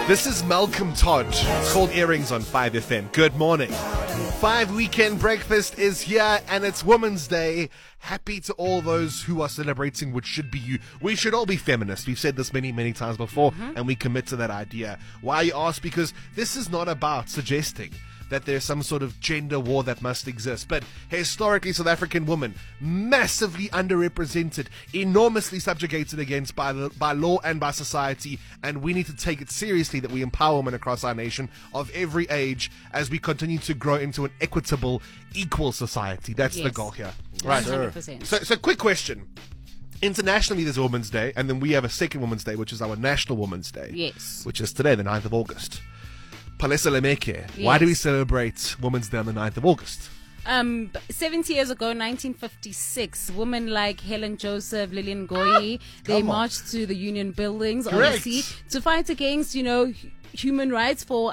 This is Malcolm Todd. It's called Earrings on 5FM. Good morning. 5 Weekend Breakfast is here and it's Women's Day. Happy to all those who are celebrating, which should be you. We should all be feminists. We've said this many, many times before, and we commit to that idea. Why, you ask? Because this is not about suggesting that there's some sort of gender war that must exist. But historically, South African women, massively underrepresented, enormously subjugated against by law and by society, and we need to take it seriously that we empower women across our nation of every age as we continue to grow into an equitable, equal society. That's the goal here. Right. 100%. So quick question. Internationally, there's Women's Day, and then we have a second Women's Day, which is our National Women's Day. Yes. Which is today, the 9th of August. Palesa Lemeke, why do we celebrate Women's Day on the 9th of August? 70 years ago, 1956, women like Helen Joseph, Lillian Ngoyi, they marched to the Union buildings, obviously, to fight against, human rights for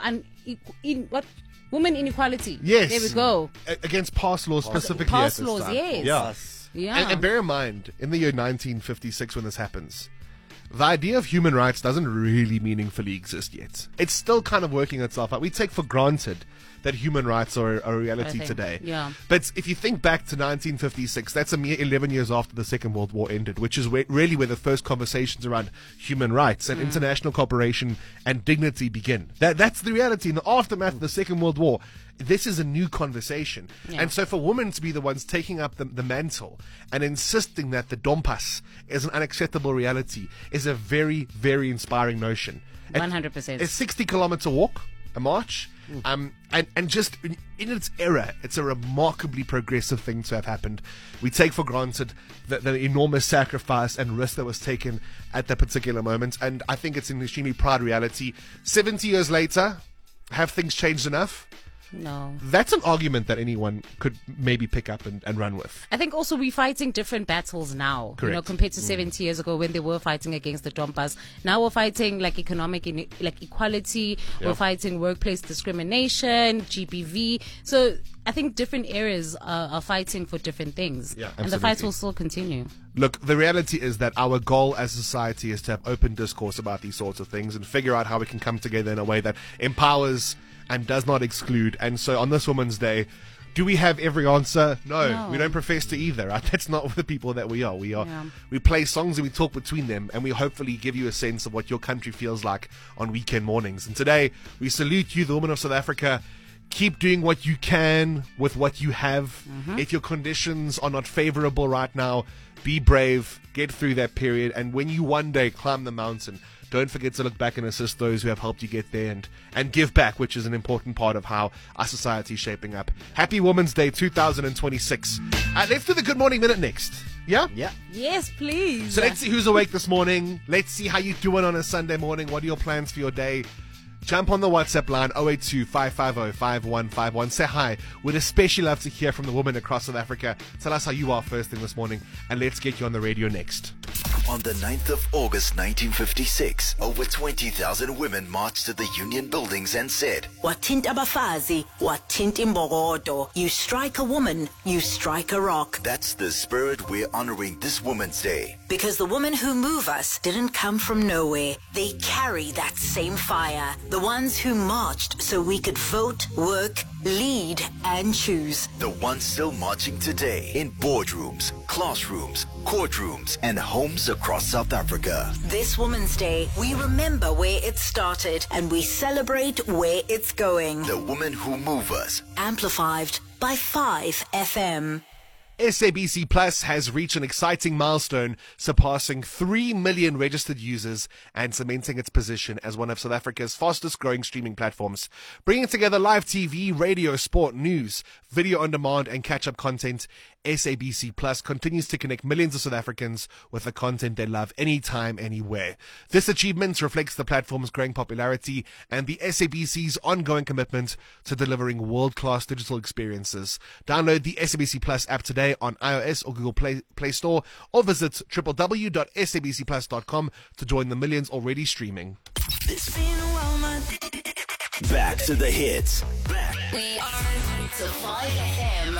women inequality. Yes. There we go. Against pass laws specifically. Pass at this laws, time. yes. Yeah. And bear in mind, in the year 1956 when this happens, the idea of human rights doesn't really meaningfully exist yet. It's still kind of working itself out. We take for granted that human rights are a reality today. Yeah. But if you think back to 1956, that's a mere 11 years after the Second World War ended, which is really where the first conversations around human rights and international cooperation and dignity begin. That's the reality. In the aftermath of the Second World War, this is a new conversation. Yeah. And so for women to be the ones taking up the mantle and insisting that the dompas is an unacceptable reality is a very, very inspiring notion. 100%. A 60-kilometer walk, a march, and just in its era, it's a remarkably progressive thing to have happened. We take for granted the enormous sacrifice and risk that was taken at that particular moment, and I think it's an extremely proud reality. 70 years later, have things changed enough? No. That's an argument that anyone could maybe pick up and run with. I think also we're fighting different battles now, Correct. Compared to 70 years ago when they were fighting against the Dompas. Now we're fighting economic equality. Yeah. We're fighting workplace discrimination, GBV. So I think different areas are fighting for different things. Yeah, and the fight will still continue. Look, the reality is that our goal as a society is to have open discourse about these sorts of things and figure out how we can come together in a way that empowers and does not exclude. And so on this Women's Day, do we have every answer? No. We don't profess to either. Right? That's not the people that we are. We play songs and we talk between them, and we hopefully give you a sense of what your country feels like on weekend mornings. And today, we salute you, the women of South Africa. Keep doing what you can with what you have. If your conditions are not favorable right now, be brave, get through that period, and when you one day climb the mountain, don't forget to look back and assist those who have helped you get there and give back, which is an important part of how our society is shaping up. Happy Women's Day 2026. Let's do the Good Morning Minute next. Yeah? Yeah. Yes, please. So let's see who's awake this morning. Let's see how you're doing on a Sunday morning. What are your plans for your day? Jump on the WhatsApp line 082-550-5151. Say hi. We'd especially love to hear from the women across South Africa. Tell us how you are first thing this morning, and let's get you on the radio next. On the 9th of August 1956, over 20,000 women marched to the Union buildings and said, Wathinta abafazi, wathinta imbokodo. You strike a woman, you strike a rock. That's the spirit we're honoring this Women's Day. Because the women who move us didn't come from nowhere. They carry that same fire. The ones who marched so we could vote, work, lead, and choose. The ones still marching today in boardrooms, classrooms, courtrooms, and homes across South Africa. This Women's Day, we remember where it started and we celebrate where it's going. The women who move us. Amplified by 5FM. SABC Plus has reached an exciting milestone, surpassing 3 million registered users and cementing its position as one of South Africa's fastest growing streaming platforms. Bringing together live TV, radio, sport, news, video on demand, and catch-up content, SABC Plus continues to connect millions of South Africans with the content they love anytime, anywhere. This achievement reflects the platform's growing popularity and the SABC's ongoing commitment to delivering world-class digital experiences. Download the SABC Plus app today on iOS or Google Play Store, or visit www.sabcplus.com to join the millions already streaming. Back to the hits. We are to 5FM.